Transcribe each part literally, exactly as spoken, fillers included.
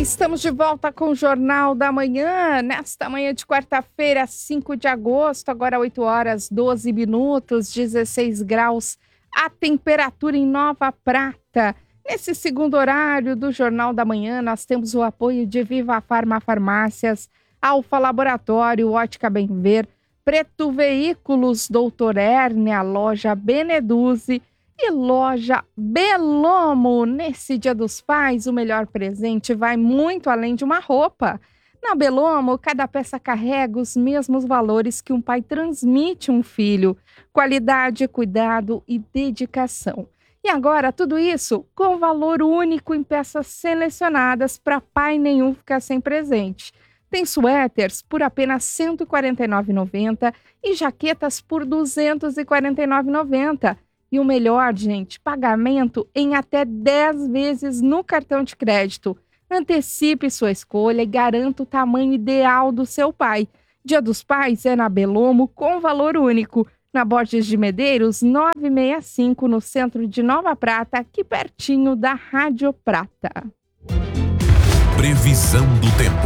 Estamos de volta com o Jornal da Manhã, nesta manhã de quarta-feira, cinco de agosto, agora oito horas, doze minutos, dezesseis graus, a temperatura em Nova Prata. Nesse segundo horário do Jornal da Manhã, nós temos o apoio de Viva Farma Farmácias, Alfa Laboratório, Ótica Bem Ver, Preto Veículos, Doutor Hérnia, Loja Beneduzzi, e loja Belomo. Nesse Dia dos Pais, o melhor presente vai muito além de uma roupa. Na Belomo, cada peça carrega os mesmos valores que um pai transmite a um filho. Qualidade, cuidado e dedicação. E agora, tudo isso com valor único em peças selecionadas para pai nenhum ficar sem presente. Tem suéteres por apenas cento e quarenta e nove reais e noventa centavos e jaquetas por duzentos e quarenta e nove reais e noventa centavos. E o melhor, gente, pagamento em até dez vezes no cartão de crédito. Antecipe sua escolha e garanta o tamanho ideal do seu pai. Dia dos Pais é na Belomo com valor único. Na Borges de Medeiros, novecentos e sessenta e cinco, no centro de Nova Prata, aqui pertinho da Rádio Prata. Previsão do tempo.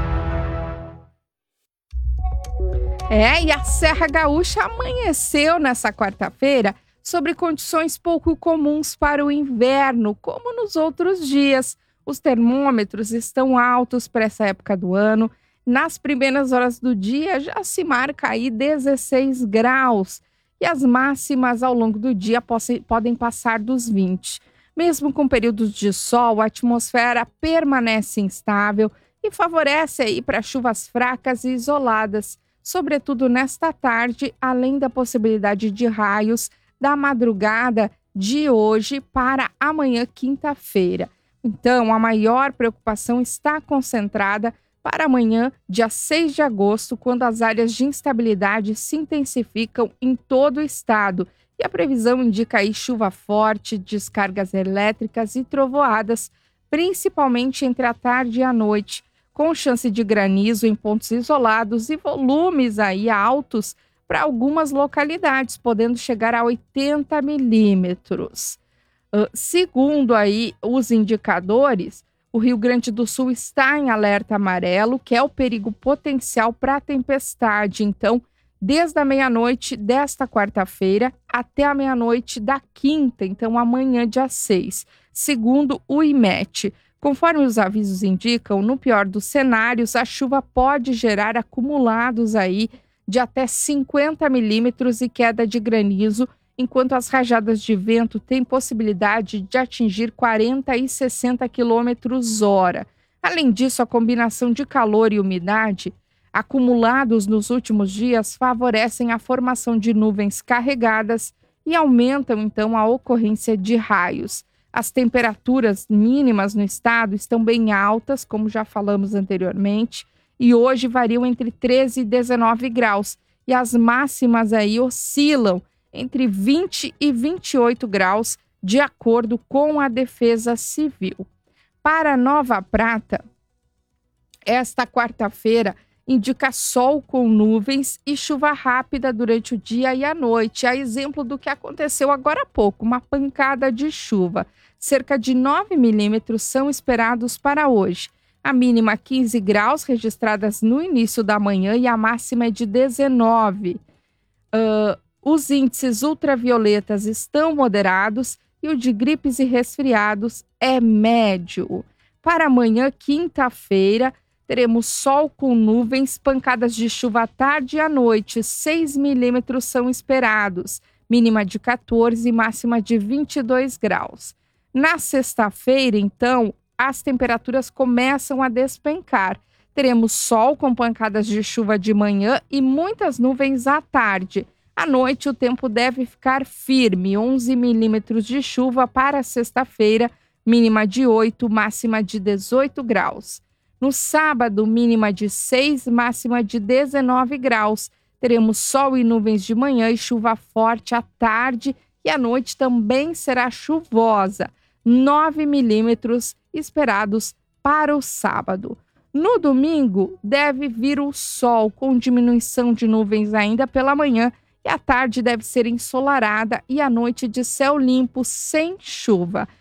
É, e a Serra Gaúcha amanheceu nessa quarta-feira sobre condições pouco comuns para o inverno, como nos outros dias. Os termômetros estão altos para essa época do ano. Nas primeiras horas do dia já se marca aí dezesseis graus e as máximas ao longo do dia posse, podem passar dos vinte. Mesmo com períodos de sol, a atmosfera permanece instável e favorece aí para chuvas fracas e isoladas, sobretudo nesta tarde, além da possibilidade de raios da madrugada de hoje para amanhã, quinta-feira. Então, a maior preocupação está concentrada para amanhã, dia seis de agosto, quando as áreas de instabilidade se intensificam em todo o estado. E a previsão indica aí chuva forte, descargas elétricas e trovoadas, principalmente entre a tarde e a noite, com chance de granizo em pontos isolados e volumes aí altos para algumas localidades, podendo chegar a oitenta milímetros. Uh, segundo aí os indicadores, o Rio Grande do Sul está em alerta amarelo, que é o perigo potencial para tempestade. Então, desde a meia-noite desta quarta-feira até a meia-noite da quinta, então amanhã, dia seis, segundo o IMET. Conforme os avisos indicam, no pior dos cenários, a chuva pode gerar acumulados aí de até cinquenta milímetros e queda de granizo, enquanto as rajadas de vento têm possibilidade de atingir quarenta e sessenta quilômetros hora. Além disso, a combinação de calor e umidade acumulados nos últimos dias favorecem a formação de nuvens carregadas e aumentam, então, a ocorrência de raios. As temperaturas mínimas no estado estão bem altas, como já falamos anteriormente, e hoje variam entre treze e dezenove graus, e as máximas aí oscilam entre vinte e vinte e oito graus, de acordo com a Defesa Civil. Para Nova Prata, esta quarta-feira indica sol com nuvens e chuva rápida durante o dia e a noite, a exemplo do que aconteceu agora há pouco, uma pancada de chuva. Cerca de nove milímetros são esperados para hoje. A mínima quinze graus registradas no início da manhã e a máxima é de dezenove. Uh, os índices ultravioletas estão moderados e o de gripes e resfriados é médio. Para amanhã, quinta-feira, teremos sol com nuvens, pancadas de chuva à tarde e à noite. seis milímetros são esperados, mínima de quatorze e máxima de vinte e dois graus. Na sexta-feira, então, as temperaturas começam a despencar. Teremos sol com pancadas de chuva de manhã e muitas nuvens à tarde. À noite, o tempo deve ficar firme, onze milímetros de chuva para sexta-feira, mínima de oito, máxima de dezoito graus. No sábado, mínima de seis, máxima de dezenove graus. Teremos sol e nuvens de manhã e chuva forte à tarde e à noite também será chuvosa. nove milímetros esperados para o sábado. No domingo, deve vir o sol com diminuição de nuvens ainda pela manhã e a tarde deve ser ensolarada e a noite de céu limpo sem chuva.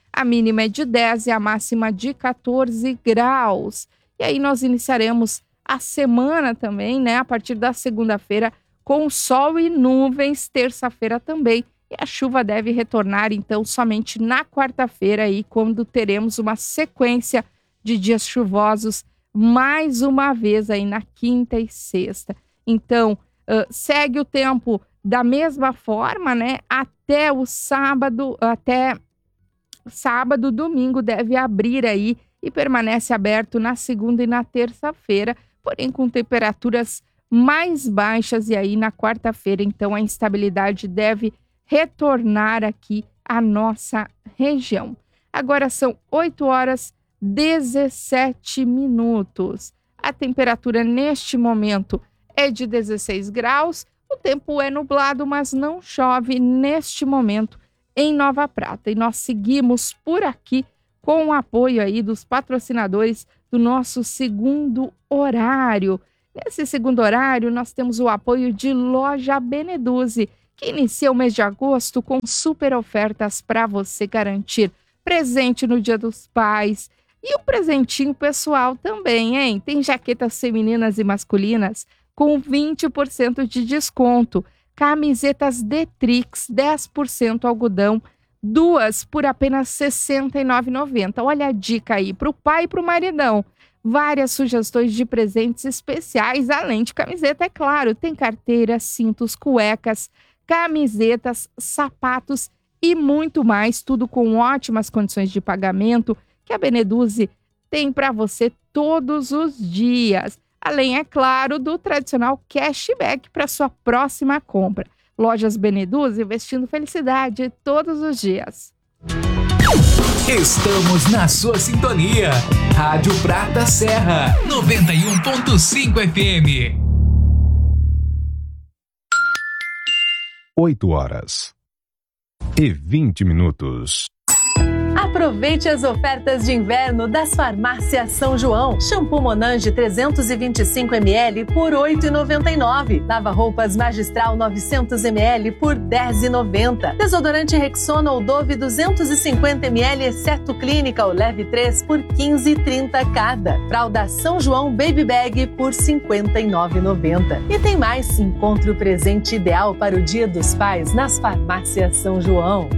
A mínima é de dez e a máxima de quatorze graus. E aí nós iniciaremos a semana também, né? A partir da segunda-feira, com sol e nuvens, terça-feira também. E a chuva deve retornar, então, somente na quarta-feira, aí, quando teremos uma sequência de dias chuvosos, mais uma vez aí na quinta e sexta. Então, uh, segue o tempo da mesma forma, né? Até o sábado, até sábado, domingo deve abrir aí e permanece aberto na segunda e na terça-feira, porém com temperaturas mais baixas, e aí na quarta-feira, então, a instabilidade deve retornar aqui à nossa região. Agora são oito horas e dezessete minutos. A temperatura neste momento é de dezesseis graus. O tempo é nublado, mas não chove neste momento em Nova Prata. E nós seguimos por aqui com o apoio aí dos patrocinadores do nosso segundo horário. Nesse segundo horário, nós temos o apoio de Loja Beneduzzi, que inicia o mês de agosto com super ofertas para você garantir presente no Dia dos Pais e um presentinho pessoal também, hein? Tem jaquetas femininas e masculinas com vinte por cento de desconto, camisetas Detrix dez por cento algodão, duas por apenas sessenta e nove reais e noventa centavos. Olha a dica aí para o pai e para o maridão. Várias sugestões de presentes especiais, além de camiseta, é claro. Tem carteira, cintos, cuecas, camisetas, sapatos e muito mais, tudo com ótimas condições de pagamento que a Beneduzzi tem para você todos os dias. Além, é claro, do tradicional cashback para sua próxima compra. Lojas Beneduzzi, investindo felicidade todos os dias. Estamos na sua sintonia. Rádio Prata Serra, noventa e um ponto cinco F M. oito horas e vinte minutos. Aproveite as ofertas de inverno das Farmácias São João. Shampoo Monange trezentos e vinte e cinco mililitros por oito reais e noventa e nove centavos. Lava-roupas Magistral novecentos mililitros por dez reais e noventa centavos. Desodorante Rexona ou Dove duzentos e cinquenta mililitros, exceto Clínica ou Leve três por quinze reais e trinta centavos cada. Fralda São João Baby Bag por cinquenta e nove reais e noventa centavos. E tem mais, encontre o presente ideal para o Dia dos Pais nas Farmácias São João.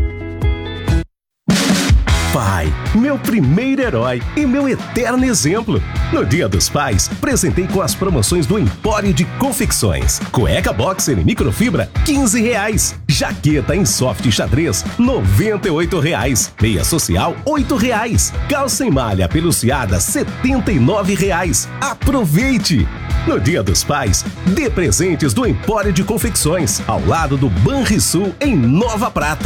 Pai, meu primeiro herói e meu eterno exemplo. No Dia dos Pais, presentei com as promoções do Empório de Confecções. Cueca boxer em microfibra, quinze reais. Jaqueta em soft xadrez, noventa e oito reais. Meia social, oito reais. Calça em malha peluciada, setenta e nove reais. Aproveite! No Dia dos Pais, dê presentes do Empório de Confecções, ao lado do Banrisul, em Nova Prata.